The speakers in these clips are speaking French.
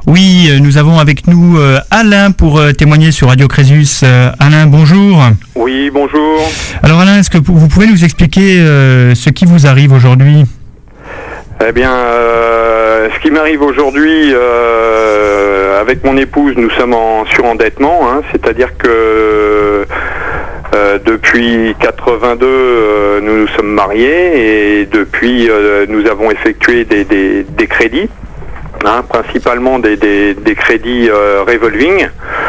Oui, nous avons avec nous Alain pour témoigner sur Radio Crésus. Alain, bonjour. Oui, bonjour. Alors Alain, est-ce que vous pouvez nous expliquer ce qui vous arrive aujourd'hui ? Eh bien, ce qui m'arrive aujourd'hui, avec mon épouse, nous sommes en surendettement, c'est-à-dire que depuis 82, nous nous sommes mariés et depuis, nous avons effectué des crédits, principalement des crédits revolving.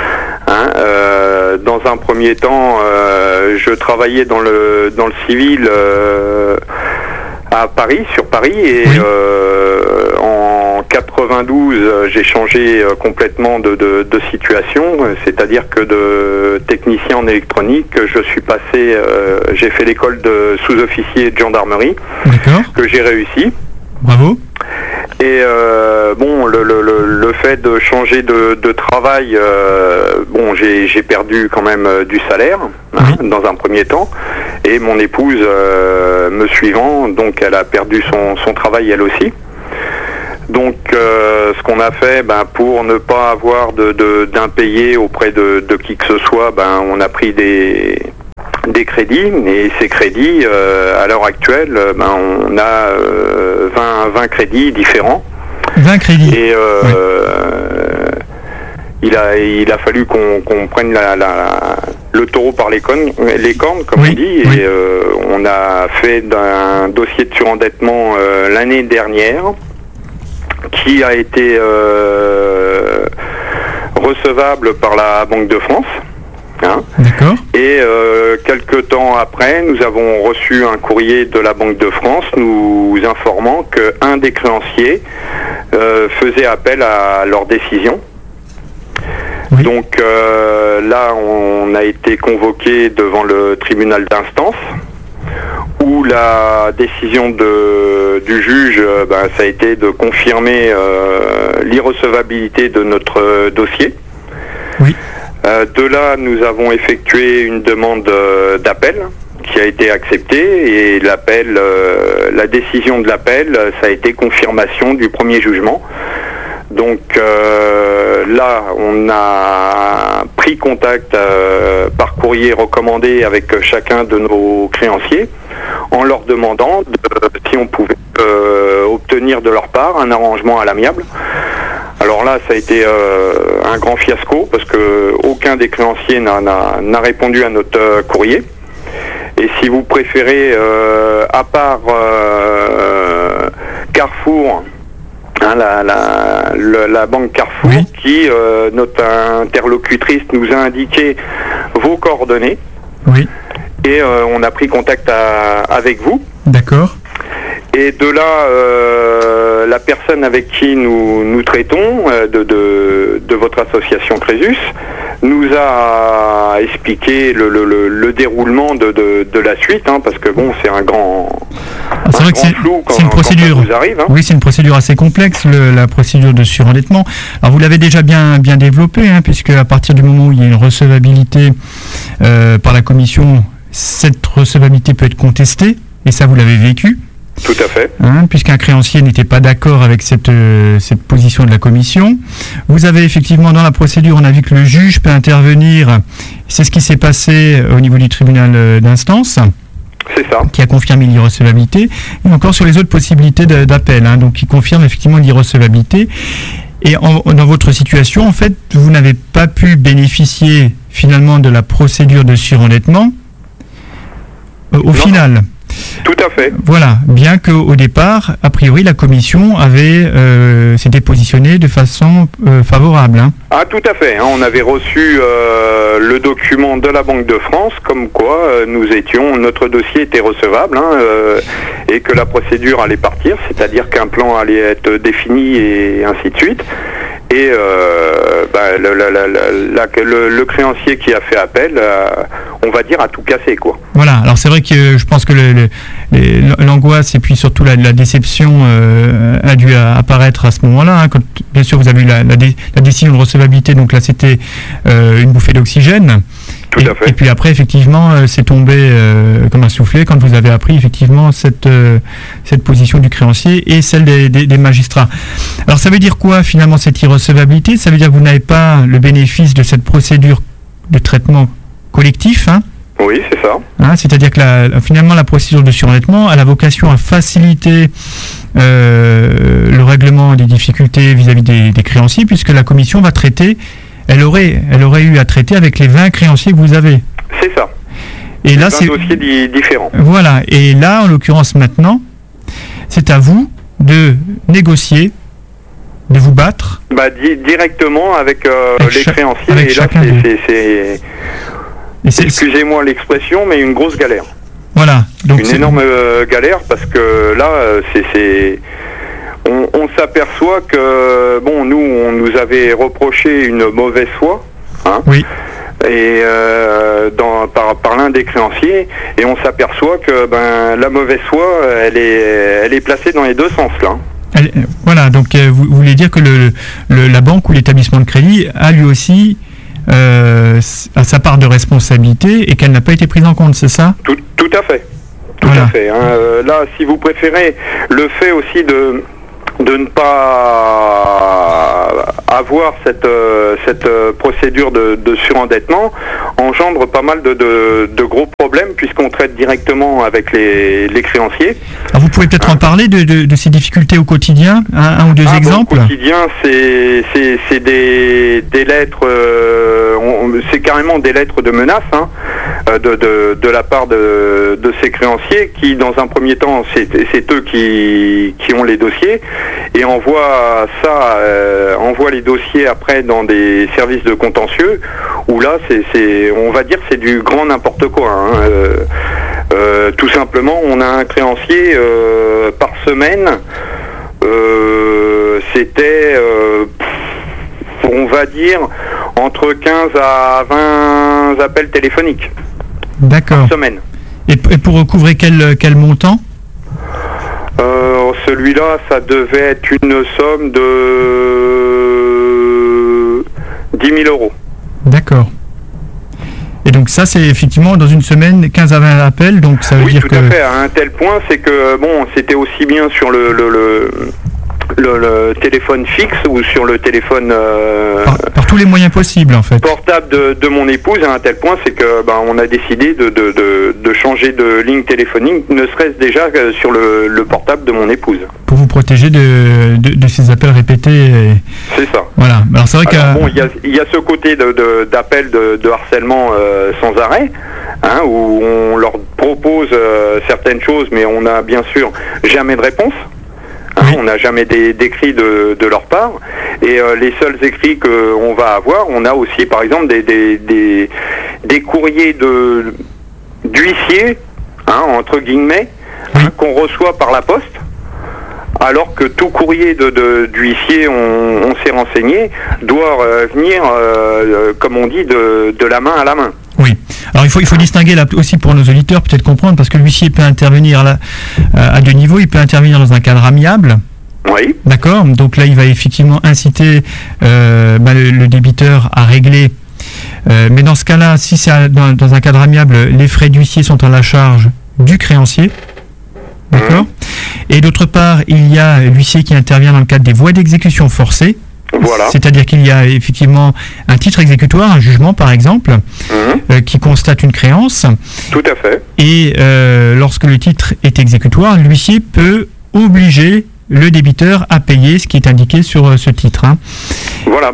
Dans un premier temps, je travaillais dans le civil à Paris, sur Paris, et oui. En 92, j'ai changé complètement de situation, c'est-à-dire que de technicien en électronique, je suis passé, j'ai fait l'école de sous-officier de gendarmerie. D'accord. Que j'ai réussi. Bravo. Et le fait de changer de travail, j'ai perdu quand même du salaire, oui. Dans un premier temps, et mon épouse me suivant, donc elle a perdu son travail elle aussi. Donc ce qu'on a fait, pour ne pas avoir d'impayés auprès de qui que ce soit, on a pris des crédits, et ces crédits, à l'heure actuelle, on a 20 crédits différents. 20 crédits. Et oui. Il a fallu qu'on prenne le taureau par les cornes, comme oui, on dit, oui. et on a fait un dossier de surendettement l'année dernière, qui a été recevable par la Banque de France. D'accord. Et quelques temps après, nous avons reçu un courrier de la Banque de France nous informant qu'un des créanciers faisait appel à leur décision. Oui. Donc là, on a été convoqué devant le tribunal d'instance, où la décision du juge, ça a été de confirmer l'irrecevabilité de notre dossier. Oui. De là, nous avons effectué une demande d'appel qui a été acceptée, et l'appel, la décision de l'appel, ça a été confirmation du premier jugement. Donc là, on a pris contact par courrier recommandé avec chacun de nos créanciers, en leur demandant si on pouvait obtenir de leur part un arrangement à l'amiable. Alors là, ça a été un grand fiasco, parce que aucun des créanciers n'a répondu à notre courrier. Et si vous préférez, à part Carrefour, la banque Carrefour, oui. qui, notre interlocutrice, nous a indiqué vos coordonnées. Oui. Et on a pris contact avec vous. D'accord. Et de là, la personne avec qui nous traitons, de votre association Crésus, nous a expliqué le déroulement de la suite, parce que c'est un grand, c'est vrai que flou c'est une procédure. Quand ça vous arrive. Oui, c'est une procédure assez complexe, la procédure de surendettement. Alors vous l'avez déjà bien développé, puisque à partir du moment où il y a une recevabilité par la commission, cette recevabilité peut être contestée, et ça vous l'avez vécu. Tout à fait. Puisqu'un créancier n'était pas d'accord avec cette position de la commission. Vous avez effectivement, dans la procédure, on a vu que le juge peut intervenir. C'est ce qui s'est passé au niveau du tribunal d'instance. C'est ça. Qui a confirmé l'irrecevabilité. Et encore sur les autres possibilités d'appel, donc qui confirment effectivement l'irrecevabilité. Et dans votre situation, en fait, vous n'avez pas pu bénéficier finalement de la procédure de surendettement au final. Tout à fait. Voilà, bien qu'au départ, a priori, la commission s'était positionnée de façon favorable. Ah, tout à fait. On avait reçu le document de la Banque de France, comme quoi notre dossier était recevable, et que la procédure allait partir, c'est-à-dire qu'un plan allait être défini et ainsi de suite. Et le créancier qui a fait appel, on va dire, a tout cassé, quoi. Voilà, alors c'est vrai que je pense que l'angoisse et puis surtout la déception a dû apparaître à ce moment-là, quand bien sûr vous avez eu la décision de recevabilité, donc là c'était une bouffée d'oxygène. Tout à fait. Et puis après, effectivement, c'est tombé comme un soufflet quand vous avez appris effectivement cette position du créancier et celle des magistrats. Alors ça veut dire quoi finalement cette irrecevabilité? Ça veut dire que vous n'avez pas le bénéfice de cette procédure de traitement collectif, hein? Oui, c'est ça. Hein, c'est-à-dire que finalement la procédure de surendettement a la vocation à faciliter le règlement des difficultés vis-à-vis des créanciers, puisque la commission va traiter, elle aurait eu à traiter avec les 20 créanciers que vous avez. C'est ça. Et là, c'est un dossier différent. Voilà. Et là, en l'occurrence maintenant, c'est à vous de négocier, de vous battre. Directement avec les créanciers. Avec chacun excusez-moi l'expression, mais une grosse galère. Voilà. Donc une énorme galère, parce que là, on s'aperçoit que, nous, on nous avait reproché une mauvaise foi, hein, oui. Et par l'un des créanciers, et on s'aperçoit que la mauvaise foi, elle est placée dans les deux sens, là. Voilà, donc vous voulez dire que la banque ou l'établissement de crédit a lui aussi à sa part de responsabilité et qu'elle n'a pas été prise en compte, c'est ça? Tout à fait. Tout à fait. Hein. Là, si vous préférez, le fait aussi de ne pas avoir cette procédure de surendettement engendre pas mal de gros problèmes, puisqu'on traite directement avec les créanciers. Alors vous pouvez peut-être en parler de ces difficultés au quotidien, un ou deux exemples. Au quotidien, c'est des lettres, c'est carrément des lettres de menaces, hein, de la part de ces créanciers qui, dans un premier temps, c'est eux qui ont les dossiers et envoient les dossiers après dans des services de contentieux où là, on va dire, c'est du grand n'importe quoi. Hein. Tout simplement, on a un créancier par semaine. C'était, on va dire, entre 15 à 20 appels téléphoniques. D'accord. Par semaine. Et pour recouvrer quel montant? Celui-là, ça devait être une somme de 10 000 euros. D'accord. Et donc ça, c'est effectivement dans une semaine 15 à 20 appels, donc ça veut dire que... Oui, tout à fait. À un tel point, c'est que c'était aussi bien sur le téléphone fixe ou sur le téléphone par tous les moyens possibles, en fait. Portable de mon épouse, à un tel point, c'est que on a décidé de changer de ligne téléphonique, ne serait-ce déjà sur le portable de mon épouse. Pour vous protéger de ces appels répétés. C'est ça. Voilà. Alors c'est vrai qu'il y a ce côté d'appel de harcèlement sans arrêt, hein, où on leur propose certaines choses, mais on n'a bien sûr jamais de réponse. Hein, oui. On n'a jamais d'écrits de leur part, et les seuls écrits qu'on va avoir, on a aussi par exemple des courriers d'huissiers, hein, entre guillemets, hein, qu'on reçoit par la poste, alors que tout courrier d'huissier, on s'est renseigné, doit venir, comme on dit, de la main à la main. Oui. Alors il faut distinguer là aussi pour nos auditeurs, peut-être comprendre, parce que l'huissier peut intervenir là, à deux niveaux. Il peut intervenir dans un cadre amiable. Oui. D'accord. Donc là, il va effectivement inciter le débiteur à régler. Mais dans ce cas-là, si c'est dans un cadre amiable, les frais d'huissier sont à la charge du créancier. D'accord. Et d'autre part, il y a l'huissier qui intervient dans le cadre des voies d'exécution forcée. Voilà. C'est-à-dire qu'il y a effectivement un titre exécutoire, un jugement par exemple, qui constate une créance. Tout à fait. Et lorsque le titre est exécutoire, l'huissier peut obliger le débiteur à payer ce qui est indiqué sur ce titre. Hein. Voilà,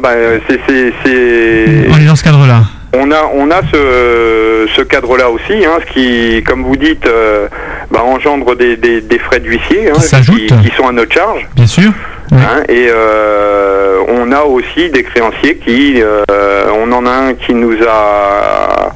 on est dans ce cadre-là. On a ce cadre-là aussi, hein, ce qui, comme vous dites, engendre des frais d'huissier, hein, qui sont à notre charge. Bien sûr. Oui. Hein, et on a aussi des créanciers on en a un qui nous a...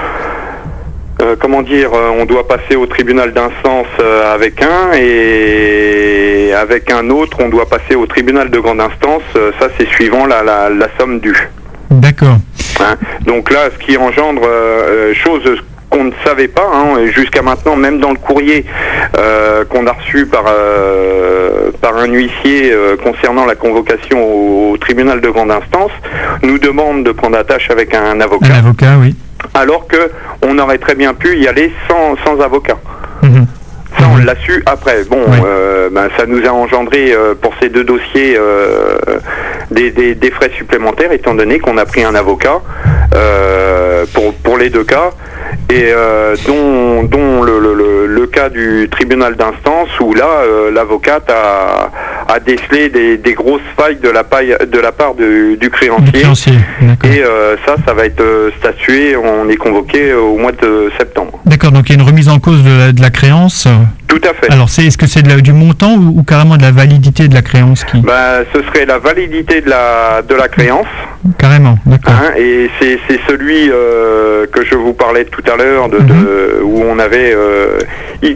on doit passer au tribunal d'instance avec un, et avec un autre, on doit passer au tribunal de grande instance. Ça, c'est suivant la somme due. D'accord. Hein, donc là, ce qui engendre chose qu'on ne savait pas, hein, jusqu'à maintenant, même dans le courrier qu'on a reçu par un huissier concernant la convocation au tribunal de grande instance, nous demande de prendre attache avec un avocat. Un avocat, oui. alors que on aurait très bien pu y aller sans avocat. Ça, on l'a su après. Bon, ça nous a engendré pour ces deux dossiers des frais supplémentaires, étant donné qu'on a pris un avocat pour les deux cas, et dont le cas du tribunal d'instance, où là, l'avocate a décelé des grosses failles de la part du créancier. Et ça va être statué, on est convoqué au mois de septembre. D'accord, donc il y a une remise en cause de la créance. Tout à fait. Alors est-ce que c'est du montant ou carrément de la validité de la créance ce serait la validité de la créance. Carrément, d'accord. Et c'est celui que je vous parlais tout à l'heure, où on avait X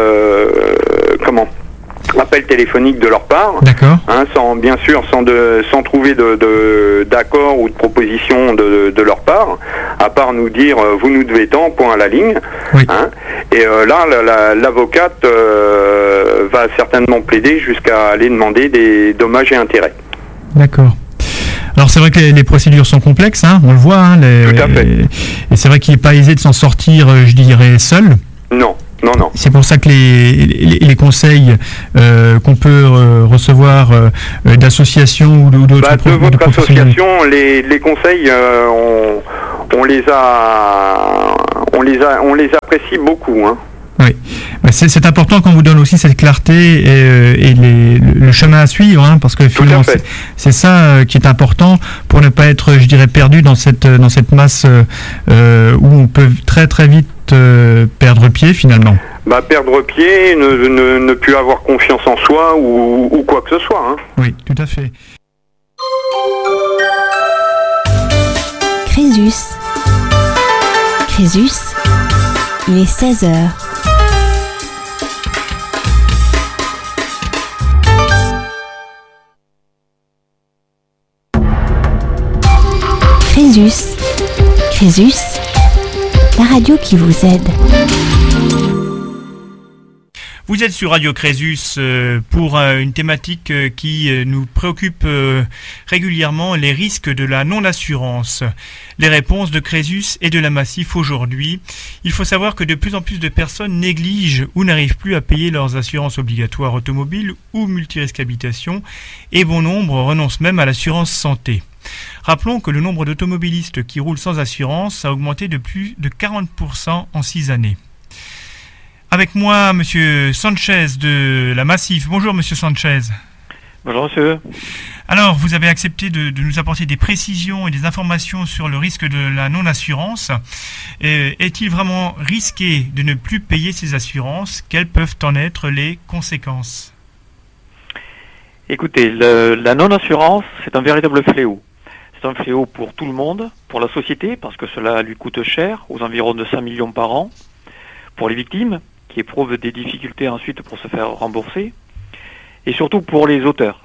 appels téléphoniques de leur part. D'accord. Sans trouver d'accord ou de proposition de leur part, à part nous dire vous nous devez tant, point à la ligne. Oui. Et là, l'avocate va certainement plaider jusqu'à aller demander des dommages et intérêts. D'accord. Alors c'est vrai que les procédures sont complexes, on le voit. Tout à fait. Et c'est vrai qu'il n'est pas aisé de s'en sortir, je dirais, seul. Non. C'est pour ça que les conseils qu'on peut recevoir d'associations ou d'autres de votre association, les conseils, on les apprécie beaucoup. Oui, c'est important qu'on vous donne aussi cette clarté et le chemin à suivre, parce que finalement c'est ça qui est important pour ne pas être, je dirais, perdu dans cette masse où on peut très très vite perdre pied finalement. Perdre pied, ne plus avoir confiance en soi ou quoi que ce soit. Oui, tout à fait. Crésus, il est 16h. Crésus, la radio qui vous aide. Vous êtes sur Radio Crésus pour une thématique qui nous préoccupe régulièrement, les risques de la non-assurance. Les réponses de Crésus et de la Massif aujourd'hui. Il faut savoir que de plus en plus de personnes négligent ou n'arrivent plus à payer leurs assurances obligatoires automobiles ou multirisque habitation, et bon nombre renoncent même à l'assurance santé. Rappelons que le nombre d'automobilistes qui roulent sans assurance a augmenté de plus de 40% en 6 années. Avec moi, Monsieur Sanchez de la Massif. Bonjour, Monsieur Sanchez. Bonjour, monsieur. Alors, vous avez accepté de nous apporter des précisions et des informations sur le risque de la non-assurance. Est-il vraiment risqué de ne plus payer ses assurances? Quelles peuvent en être les conséquences? Écoutez, la non-assurance, c'est un véritable fléau. C'est un fléau pour tout le monde, pour la société, parce que cela lui coûte cher, aux environs de 5 millions par an, pour les victimes, qui éprouvent des difficultés ensuite pour se faire rembourser, et surtout pour les auteurs.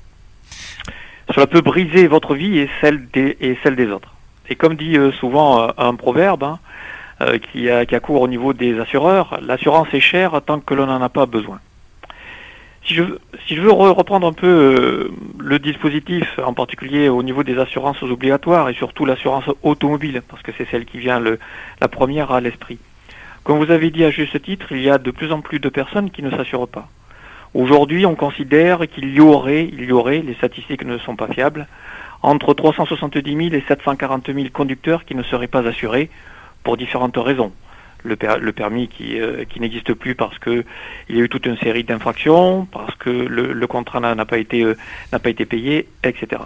Cela peut briser votre vie et celle des autres. Et comme dit souvent un proverbe qui a cours au niveau des assureurs, l'assurance est chère tant que l'on n'en a pas besoin. Si je veux reprendre un peu le dispositif, en particulier au niveau des assurances obligatoires et surtout l'assurance automobile, parce que c'est celle qui vient la première à l'esprit. Comme vous avez dit à juste titre, il y a de plus en plus de personnes qui ne s'assurent pas. Aujourd'hui, on considère qu'il y aurait, les statistiques ne sont pas fiables, entre 370 000 et 740 000 conducteurs qui ne seraient pas assurés pour différentes raisons. Le permis qui n'existe plus parce que il y a eu toute une série d'infractions, parce que le contrat n'a pas été payé, etc.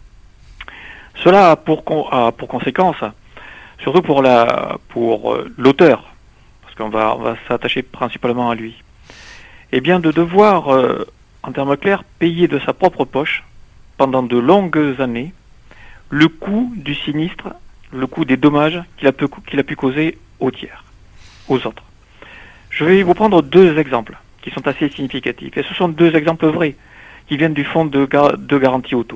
Cela a pour conséquence, surtout pour l'auteur, parce qu'on va s'attacher principalement à lui, eh bien de devoir, en termes clairs, payer de sa propre poche, pendant de longues années, le coût du sinistre, le coût des dommages qu'il a pu causer aux tiers, aux autres. Je vais vous prendre 2 exemples qui sont assez significatifs, et ce sont 2 exemples vrais, qui viennent du fonds de garantie auto.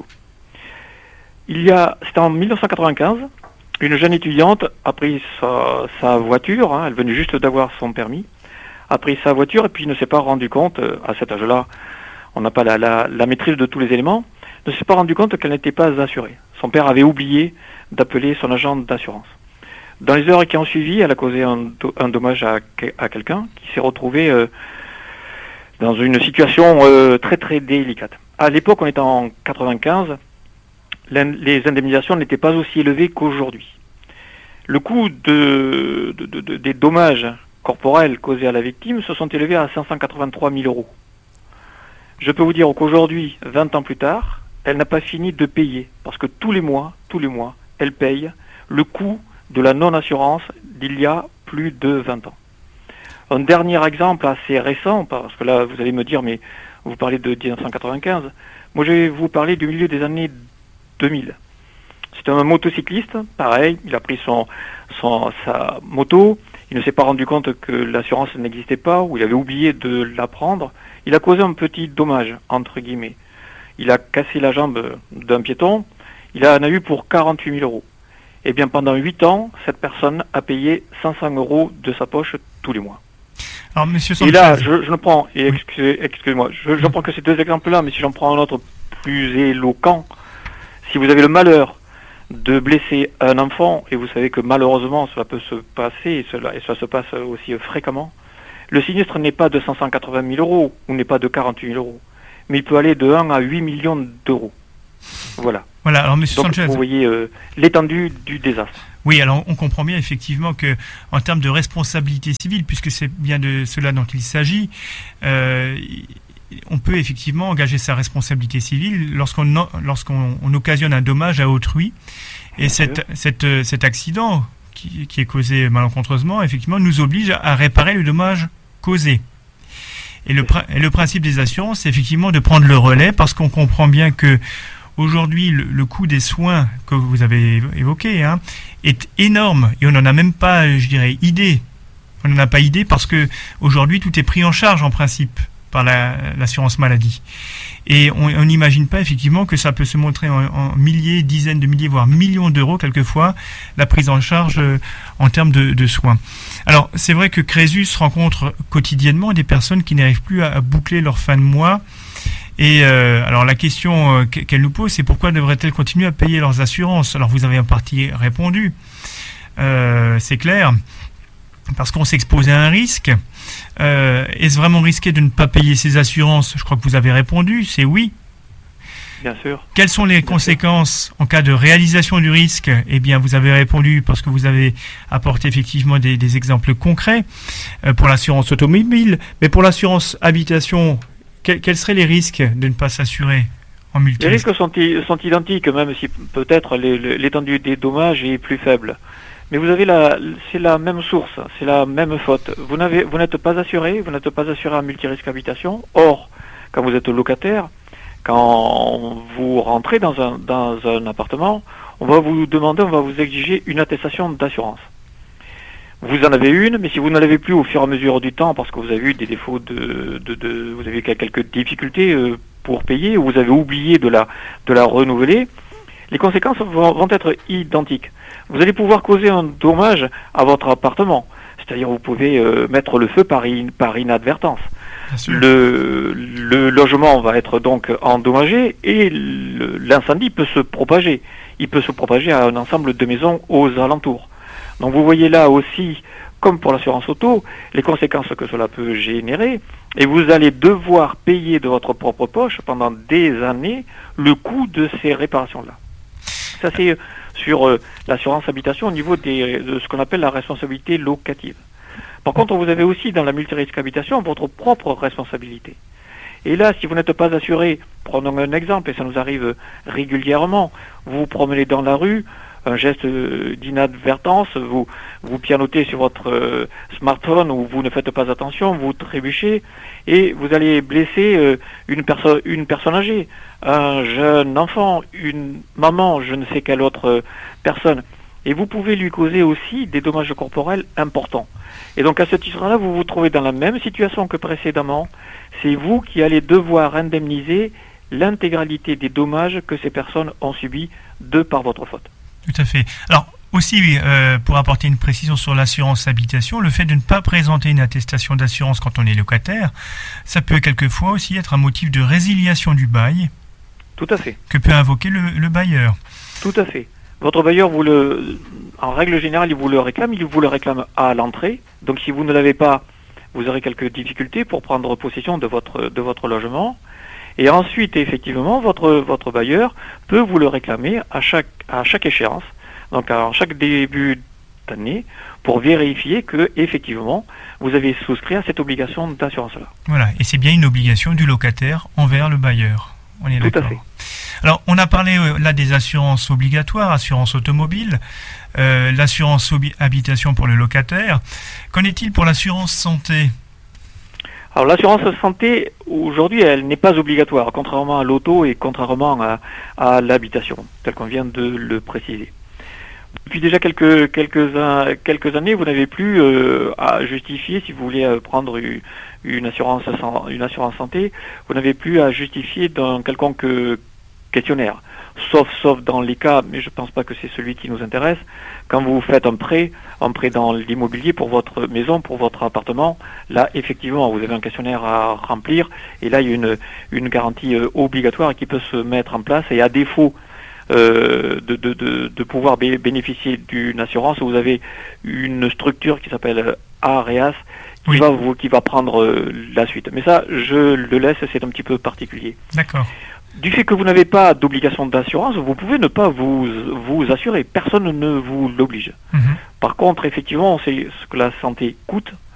C'était en 1995, une jeune étudiante a pris sa voiture, elle venait juste d'avoir son permis, a pris sa voiture et puis ne s'est pas rendu compte, à cet âge-là, on n'a pas la maîtrise de tous les éléments, ne s'est pas rendu compte qu'elle n'était pas assurée. Son père avait oublié d'appeler son agent d'assurance. Dans les heures qui ont suivi, elle a causé un dommage à quelqu'un qui s'est retrouvé dans une situation très très délicate. À l'époque, on était en 95, les indemnisations n'étaient pas aussi élevées qu'aujourd'hui. Le coût des dommages corporels causés à la victime se sont élevés à 583 000 euros. Je peux vous dire qu'aujourd'hui, 20 ans plus tard, elle n'a pas fini de payer, parce que tous les mois, elle paye le coût de la non-assurance d'il y a plus de 20 ans. Un dernier exemple assez récent, parce que là vous allez me dire, mais vous parlez de 1995, moi je vais vous parler du milieu des années 2000. C'est un motocycliste, pareil, il a pris sa moto, il ne s'est pas rendu compte que l'assurance n'existait pas, ou il avait oublié de la prendre, il a causé un petit dommage, entre guillemets. Il a cassé la jambe d'un piéton, il en a eu pour 48 000 euros. Eh bien, pendant 8 ans, cette personne a payé 500 euros de sa poche tous les mois. Alors, monsieur Sanchez... Et là, je ne prends, et excusez-moi, je prends que ces deux exemples-là, mais si j'en prends un autre plus éloquent, si vous avez le malheur de blesser un enfant, et vous savez que malheureusement cela peut se passer, et cela se passe aussi fréquemment, le sinistre n'est pas de 580 000 euros, ou n'est pas de 48 000 euros, mais il peut aller de 1 à 8 millions d'euros. Voilà. Voilà, alors monsieur Donc, Sanchez... vous voyez l'étendue du désastre. Oui, alors on comprend bien effectivement que en termes de responsabilité civile, puisque c'est bien de cela dont il s'agit, on peut effectivement engager sa responsabilité civile lorsqu'on occasionne un dommage à autrui. Et cet accident qui est causé malencontreusement, effectivement, nous oblige à réparer le dommage causé. Et le principe des assurances, c'est effectivement de prendre le relais, parce qu'on comprend bien que aujourd'hui, le coût des soins que vous avez évoqué est énorme, et on n'en a même pas, je dirais, idée. On n'en a pas idée parce que aujourd'hui, tout est pris en charge en principe par l'assurance maladie. Et on n'imagine pas effectivement que ça peut se montrer en milliers, dizaines de milliers, voire millions d'euros quelquefois, la prise en charge en termes de soins. Alors, c'est vrai que Crésus rencontre quotidiennement des personnes qui n'arrivent plus à boucler leur fin de mois. Et alors la question qu'elle nous pose, c'est pourquoi devraient-elles continuer à payer leurs assurances? Alors vous avez en partie répondu, c'est clair, parce qu'on s'expose à un risque. Est-ce vraiment risqué de ne pas payer ses assurances? Je crois que vous avez répondu, c'est oui. Bien sûr. Quelles sont les conséquences en cas de réalisation du risque? Eh bien, vous avez répondu parce que vous avez apporté effectivement des exemples concrets pour l'assurance automobile, mais pour l'assurance habitation, quels seraient les risques de ne pas s'assurer en multirisque? Les risques sont identiques, même si peut-être l'étendue des dommages est plus faible. Mais vous avez c'est la même source, c'est la même faute. Vous n'êtes pas assuré, en multirisque habitation. Or, quand vous êtes locataire, quand vous rentrez dans un appartement, on va vous exiger une attestation d'assurance. Vous en avez une, mais si vous ne l'avez plus au fur et à mesure du temps, parce que vous avez eu des défauts vous avez quelques difficultés pour payer, ou vous avez oublié de la renouveler, les conséquences vont être identiques. Vous allez pouvoir causer un dommage à votre appartement. C'est-à-dire vous pouvez mettre le feu par inadvertance. Le logement va être donc endommagé et l'incendie peut se propager. Il peut se propager à un ensemble de maisons aux alentours. Donc vous voyez là aussi, comme pour l'assurance auto, les conséquences que cela peut générer, et vous allez devoir payer de votre propre poche pendant des années le coût de ces réparations-là. Ça c'est sur l'assurance habitation au niveau de ce qu'on appelle la responsabilité locative. Par contre, vous avez aussi dans la multirisque habitation votre propre responsabilité. Et là, si vous n'êtes pas assuré, prenons un exemple, et ça nous arrive régulièrement, vous vous promenez dans la rue, un geste d'inadvertance, vous pianotez sur votre smartphone ou vous ne faites pas attention, vous trébuchez et vous allez blesser une personne âgée, un jeune enfant, une maman, je ne sais quelle autre personne. Et vous pouvez lui causer aussi des dommages corporels importants. Et donc à ce titre-là, vous vous trouvez dans la même situation que précédemment. C'est vous qui allez devoir indemniser l'intégralité des dommages que ces personnes ont subis de par votre faute. Tout à fait. Alors aussi, pour apporter une précision sur l'assurance habitation, le fait de ne pas présenter une attestation d'assurance quand on est locataire, ça peut quelquefois aussi être un motif de résiliation du bail. Tout à fait. Que peut invoquer le bailleur. Tout à fait. Votre bailleur en règle générale, ils vous le réclament à l'entrée. Donc si vous ne l'avez pas, vous aurez quelques difficultés pour prendre possession de votre logement. Et ensuite, effectivement, votre bailleur peut vous le réclamer à chaque échéance, donc à chaque début d'année, pour vérifier que effectivement vous avez souscrit à cette obligation d'assurance-là. Voilà, et c'est bien une obligation du locataire envers le bailleur. On est d'accord. Tout à fait. Alors, on a parlé là des assurances obligatoires, assurance automobile, l'assurance habitation pour le locataire. Qu'en est-il pour l'assurance santé ? Alors l'assurance santé, aujourd'hui, elle n'est pas obligatoire, contrairement à l'auto et contrairement à l'habitation, tel qu'on vient de le préciser. Depuis déjà quelques années, vous n'avez plus à justifier, si vous voulez prendre une assurance santé, vous n'avez plus à justifier d'un quelconque questionnaire. Sauf dans les cas, mais je ne pense pas que c'est celui qui nous intéresse, quand vous faites un prêt dans l'immobilier pour votre maison, pour votre appartement, là effectivement vous avez un questionnaire à remplir et là il y a une garantie obligatoire qui peut se mettre en place, et à défaut de pouvoir bénéficier d'une assurance, vous avez une structure qui s'appelle AREAS qui va prendre la suite. Mais ça, je le laisse, c'est un petit peu particulier. D'accord. Du fait que vous n'avez pas d'obligation d'assurance, vous pouvez ne pas vous assurer. Personne ne vous l'oblige. Par contre, effectivement, on sait ce que la santé coûte.